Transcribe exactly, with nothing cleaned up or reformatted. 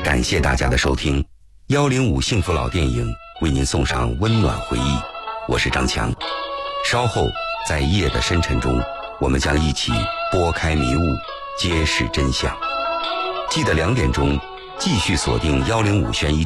感谢大家的收听，幺零五幸福老电影为您送上温暖回忆，我是张强。稍后在夜的深沉中，我们将一起拨开迷雾，揭示真相。记得两点钟继续锁定幺零五悬疑